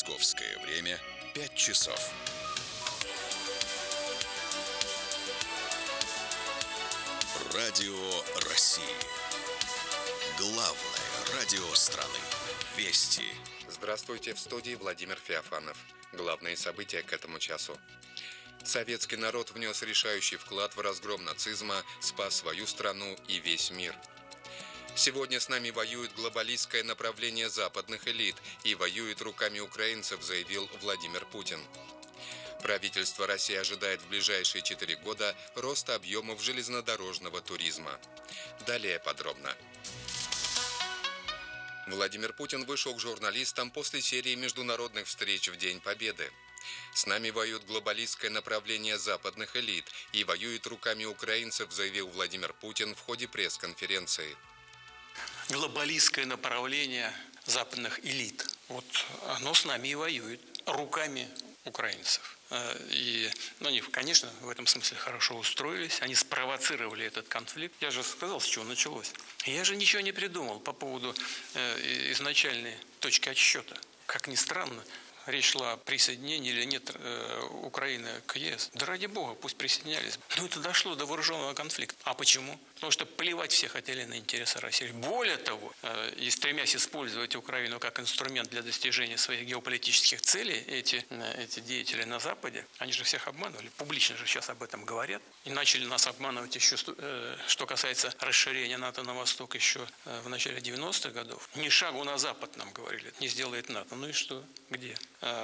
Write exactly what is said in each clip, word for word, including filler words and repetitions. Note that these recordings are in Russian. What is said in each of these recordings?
Московское время пять часов. Радио России. Главное радио страны. Вести. Здравствуйте, в студии Владимир Феофанов. Главные события к этому часу. Советский народ внес решающий вклад в разгром нацизма, спас свою страну и весь мир. Сегодня с нами воюет глобалистское направление западных элит и воюет руками украинцев, заявил Владимир Путин. Правительство России ожидает в ближайшие четыре года роста объемов железнодорожного туризма. Далее подробно. Владимир Путин вышел к журналистам после серии международных встреч в День Победы. «С нами воюет глобалистское направление западных элит и воюет руками украинцев», заявил Владимир Путин в ходе пресс-конференции. Глобалистское направление западных элит, вот оно с нами и воюет руками украинцев. И ну, они, конечно, в этом смысле хорошо устроились, они спровоцировали этот конфликт. Я же сказал, с чего началось. Я же ничего не придумал по поводу э, изначальной точки отсчета. Как ни странно, речь шла о присоединении или нет э, Украины к ЕС. Да ради бога, пусть присоединялись. Но это дошло до вооруженного конфликта. А почему? Потому что плевать все хотели на интересы России. Более того, э, и стремясь использовать Украину как инструмент для достижения своих геополитических целей, эти, э, эти деятели на Западе, они же всех обманывали. Публично же сейчас об этом говорят. И начали нас обманывать еще, э, что касается расширения НАТО на восток еще э, в начале девяностых годов. Ни шагу на запад нам говорили, не сделает НАТО. Ну и что? Где?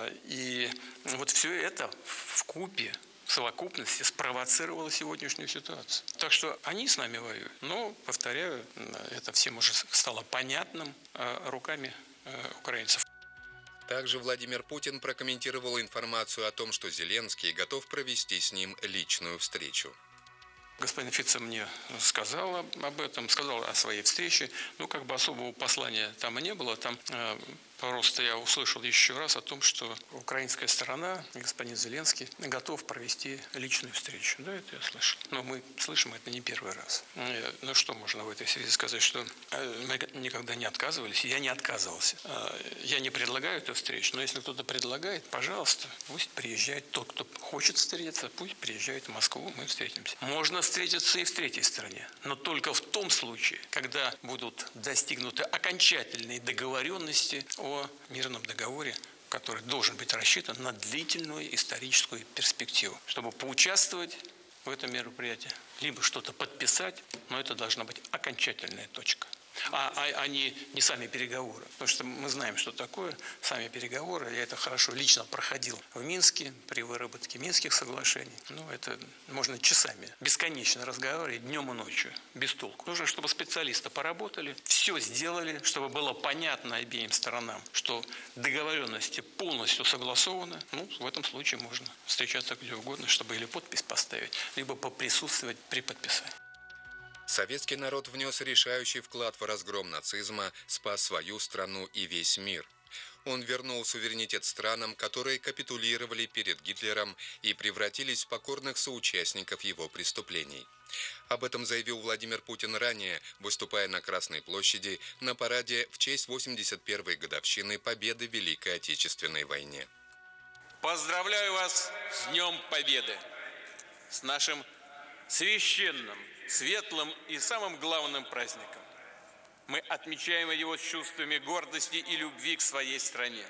И вот все это вкупе, в совокупности спровоцировало сегодняшнюю ситуацию. Так что они с нами воюют. Но, повторяю, это всем уже стало понятным руками украинцев. Также Владимир Путин прокомментировал информацию о том, что Зеленский готов провести с ним личную встречу. Господин Фице мне сказал об этом, сказал о своей встрече. Ну, как бы особого послания там и не было. Там э, просто я услышал еще раз о том, что украинская сторона, господин Зеленский, готов провести личную встречу. Да, это я слышал. Но мы слышим это не первый раз. Э, ну, что можно в этой связи сказать, что э, мы никогда не отказывались, я не отказывался. Э, я не предлагаю эту встречу, но если кто-то предлагает, пожалуйста, пусть приезжает тот, кто хочет встретиться, пусть приезжает в Москву, мы встретимся. Можно встретиться и в третьей стране, но только в том случае, когда будут достигнуты окончательные договоренности о мирном договоре, который должен быть рассчитан на длительную историческую перспективу, чтобы поучаствовать в этом мероприятии, либо что-то подписать, но это должна быть окончательная точка. А, а, а не, не сами переговоры. Потому что мы знаем, что такое сами переговоры. Я это хорошо лично проходил в Минске при выработке Минских соглашений. Ну, это можно часами, бесконечно разговаривать днем и ночью, без толку. Нужно, чтобы специалисты поработали, все сделали, чтобы было понятно обеим сторонам, что договоренности полностью согласованы. Ну, в этом случае можно встречаться где угодно, чтобы или подпись поставить, либо поприсутствовать при подписании. Советский народ внес решающий вклад в разгром нацизма, спас свою страну и весь мир. Он вернул суверенитет странам, которые капитулировали перед Гитлером и превратились в покорных соучастников его преступлений. Об этом заявил Владимир Путин ранее, выступая на Красной площади на параде в честь восемьдесят первой годовщины победы в Великой Отечественной войне. Поздравляю вас с Днем Победы, с нашим священным, светлым и самым главным праздником. Мы отмечаем его с чувствами гордости и любви к своей стране,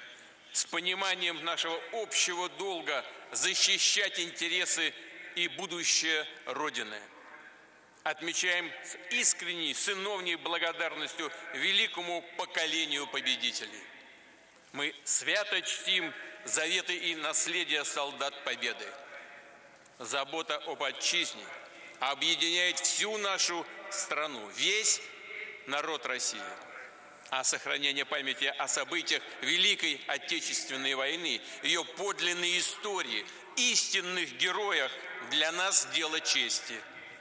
с пониманием нашего общего долга защищать интересы и будущее Родины. Отмечаем с искренней, сыновней благодарностью великому поколению победителей. Мы свято чтим заветы и наследие солдат Победы. Забота об отчизне объединяет всю нашу страну, весь народ России. А сохранение памяти о событиях Великой Отечественной войны, ее подлинной истории, истинных героях для нас дело чести.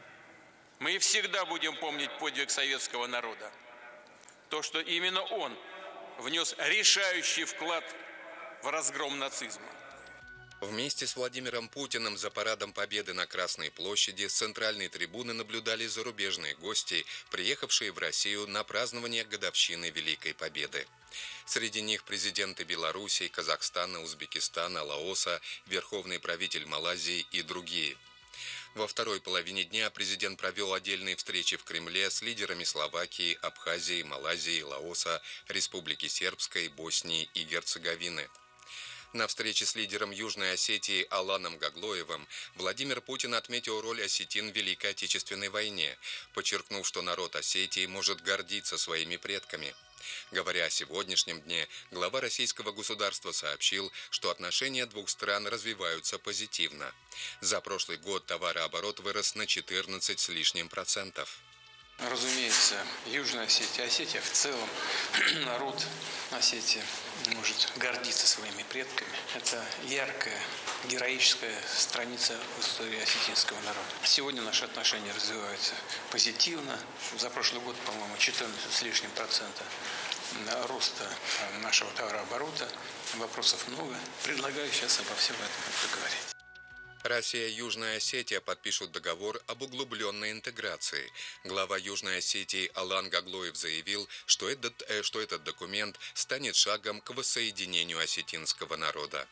Мы всегда будем помнить подвиг советского народа. То, что именно он внес решающий вклад в разгром нацизма. Вместе с Владимиром Путиным за парадом Победы на Красной площади с центральной трибуны наблюдали зарубежные гости, приехавшие в Россию на празднование годовщины Великой Победы. Среди них президенты Белоруссии, Казахстана, Узбекистана, Лаоса, верховный правитель Малайзии и другие. Во второй половине дня президент провел отдельные встречи в Кремле с лидерами Словакии, Абхазии, Малайзии, Лаоса, Республики Сербской, Боснии и Герцеговины. На встрече с лидером Южной Осетии Аланом Гаглоевым Владимир Путин отметил роль осетин в Великой Отечественной войне, подчеркнув, что народ Осетии может гордиться своими предками. Говоря о сегодняшнем дне, глава российского государства сообщил, что отношения двух стран развиваются позитивно. За прошлый год товарооборот вырос на четырнадцать с лишним процентов. Разумеется, Южная Осетия, Осетия в целом, народ Осетии может гордиться своими предками. Это яркая, героическая страница в истории осетинского народа. Сегодня наши отношения развиваются позитивно. За прошлый год, по-моему, четырнадцать с лишним процента роста нашего товарооборота. Вопросов много. Предлагаю сейчас обо всем этом поговорить. Россия и Южная Осетия подпишут договор об углубленной интеграции. Глава Южной Осетии Алан Гаглоев заявил, что этот, э, что этот документ станет шагом к воссоединению осетинского народа.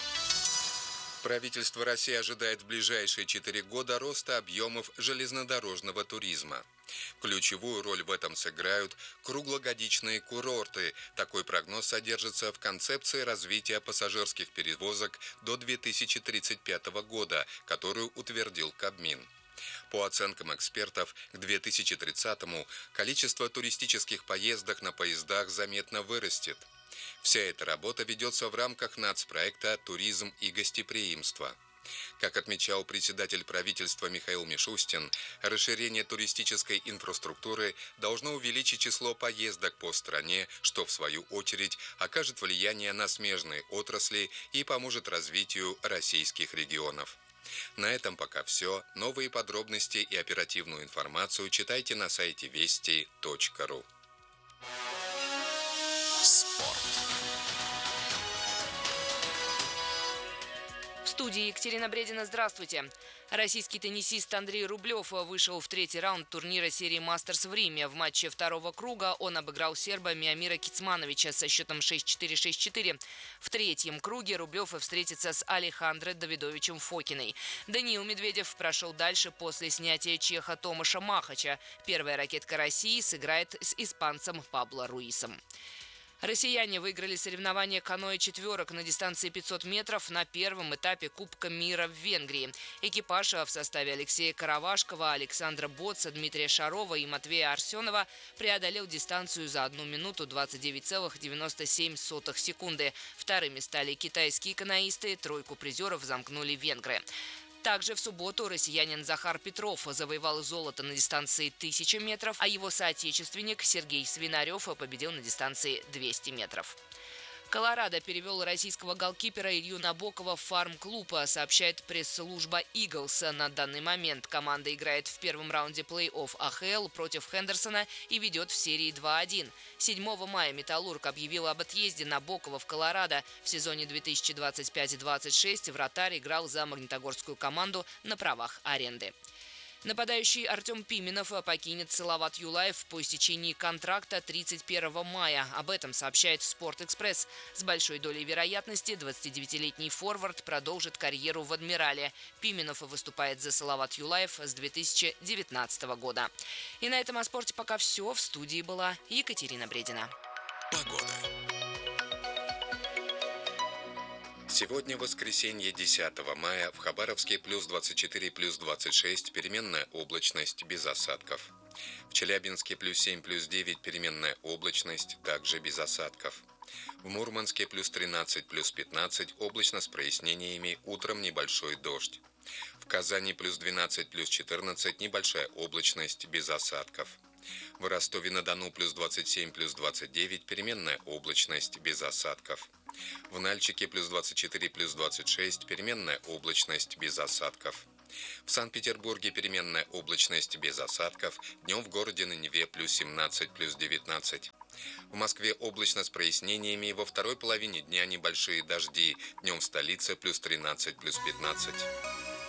Правительство России ожидает в ближайшие четыре года роста объемов железнодорожного туризма. Ключевую роль в этом сыграют круглогодичные курорты. Такой прогноз содержится в концепции развития пассажирских перевозок до две тысячи тридцать пятого года, которую утвердил Кабмин. По оценкам экспертов, к две тысячи тридцатому количество туристических поездок на поездах заметно вырастет. Вся эта работа ведется в рамках нацпроекта «Туризм и гостеприимство». Как отмечал председатель правительства Михаил Мишустин, расширение туристической инфраструктуры должно увеличить число поездок по стране, что, в свою очередь, окажет влияние на смежные отрасли и поможет развитию российских регионов. На этом пока все. Новые подробности и оперативную информацию читайте на сайте вести точка ру. Спорт. В студии Екатерина Бредина. Здравствуйте. Российский теннисист Андрей Рублев вышел в третий раунд турнира серии «Мастерс» в Риме. В матче второго круга он обыграл серба Миомира Кицмановича со счетом шесть четыре — шесть четыре. В третьем круге Рублев встретится с Алехандро Давидовичем Фокиной. Даниил Медведев прошел дальше после снятия чеха Томаша Махача. Первая ракетка России сыграет с испанцем Пабло Руисом. Россияне выиграли соревнования каноэ-четверок на дистанции пятьсот метров на первом этапе Кубка мира в Венгрии. Экипаж в составе Алексея Каравашкова, Александра Боца, Дмитрия Шарова и Матвея Арсенова преодолел дистанцию за одну минуту двадцать девять целых девяносто семь сотых секунды. Вторыми стали китайские каноисты, тройку призеров замкнули венгры. Также в субботу россиянин Захар Петров завоевал золото на дистанции тысяча метров, а его соотечественник Сергей Свинарев победил на дистанции двести метров. Колорадо перевел российского голкипера Илью Набокова в фарм-клуб, сообщает пресс-служба «Иглс». На данный момент команда играет в первом раунде плей-офф а ха эл против Хендерсона и ведет в серии два один. седьмого мая «Металлург» объявил об отъезде Набокова в Колорадо. В сезоне две тысячи двадцать пять — двадцать шесть вратарь играл за магнитогорскую команду на правах аренды. Нападающий Артем Пименов покинет Салават Юлаев по истечении контракта тридцать первого мая. Об этом сообщает «Спорт-экспресс». С большой долей вероятности двадцатидевятилетний форвард продолжит карьеру в «Адмирале». Пименов выступает за Салават Юлаев с две тысячи девятнадцатого года. И на этом о спорте пока все. В студии была Екатерина Бредина. Погода. Сегодня воскресенье, десятого мая, в Хабаровске плюс двадцать четыре, плюс двадцать шесть, переменная облачность, без осадков. В Челябинске плюс семь, плюс девять, переменная облачность, также без осадков. В Мурманске плюс тринадцать, плюс пятнадцать, облачно с прояснениями, утром небольшой дождь. В Казани плюс двенадцать, плюс четырнадцать, небольшая облачность, без осадков. В Ростове-на-Дону плюс двадцать семь, плюс двадцать девять, переменная облачность, без осадков. В Нальчике плюс двадцать четыре, плюс двадцать шесть, переменная облачность, без осадков. В Санкт-Петербурге переменная облачность без осадков. Днем в городе на Неве плюс семнадцать, плюс девятнадцать. В Москве облачно с прояснениями. Во второй половине дня небольшие дожди. Днем в столице плюс тринадцать, плюс пятнадцать.